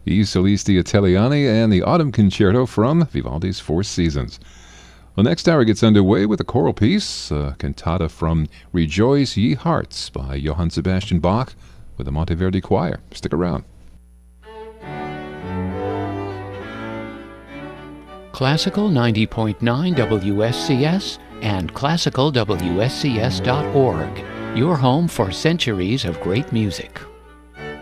I Solisti Italiani and the Autumn Concerto from Vivaldi's Four Seasons. The next hour gets underway with a choral piece, a cantata from Rejoice Ye Hearts by Johann Sebastian Bach with the Monteverdi Choir. Stick around. Classical 90.9 WSCS and classicalwscs.org, your home for centuries of great music.